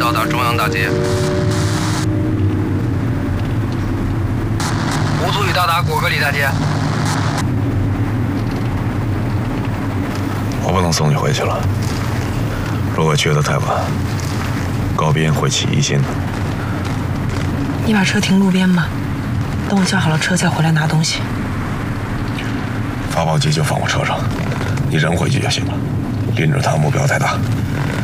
到达中央大街，无足以到达果戈里大街。 我不能送你回去了，如果去得太晚，高斌会起疑心的。 你把车停路边吧，等我叫好了车再回来拿东西。 发报机就放我车上，你人回去就行了，拎着它目标太大。